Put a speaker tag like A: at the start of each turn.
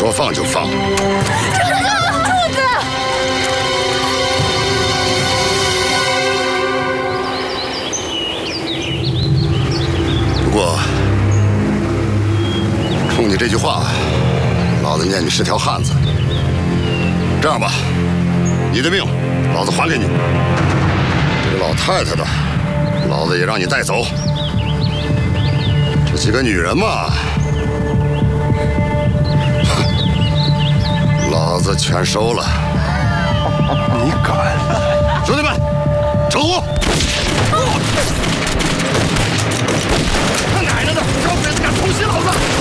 A: 说放就放。
B: 这是个兔子！
A: 不过，冲你这句话，老子念你是条汉子。这样吧，你的命，老子还给你。这老太太的，老子也让你带走。这几个女人嘛。 老子全收了！
C: 你敢！
A: 兄弟们，撤火！
C: 他奶奶的！小鬼子敢偷袭老子！